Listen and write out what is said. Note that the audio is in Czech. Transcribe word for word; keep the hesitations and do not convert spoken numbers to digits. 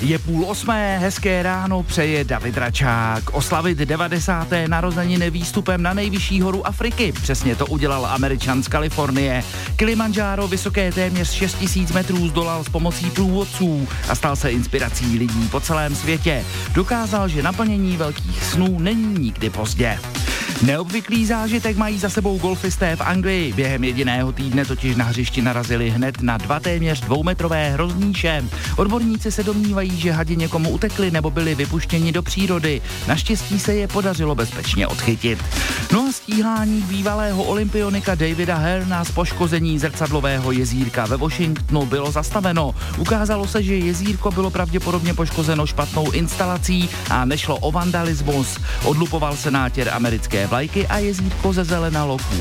Je půl osmé, hezké ráno přeje David Račák. Oslavit devadesáté narozeniny výstupem na nejvyšší horu Afriky. Přesně to udělal Američan z Kalifornie. Kilimanjaro, vysoké téměř šest tisíc metrů, zdolal s pomocí průvodců a stal se inspirací lidí po celém světě. Dokázal, že naplnění velkých snů není nikdy pozdě. Neobvyklý zážitek mají za sebou golfisté v Anglii. Během jediného týdne totiž na hřišti narazili hned na dva téměř dvoumetrové hrozníše. Odborníci se domnívají, že hadi někomu utekli nebo byli vypuštěni do přírody. Naštěstí se je podařilo bezpečně odchytit. No a stíhání bývalého olympionika Davida Hearna z poškození zrcadlového jezírka ve Washingtonu bylo zastaveno. Ukázalo se, že jezírko bylo pravděpodobně poškozeno špatnou instalací a nešlo o vandalismus. Odlupoval se nátěr americké vlajky a jezírko zezelenalo kvůli